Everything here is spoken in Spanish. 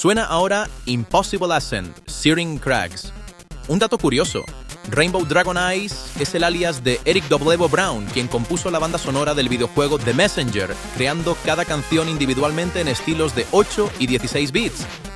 Suena ahora Impossible Ascent, Searing Crags. Un dato curioso, Rainbow Dragon Eyes es el alias de Eric W. Brown, quien compuso la banda sonora del videojuego The Messenger, creando cada canción individualmente en estilos de 8 y 16 bits.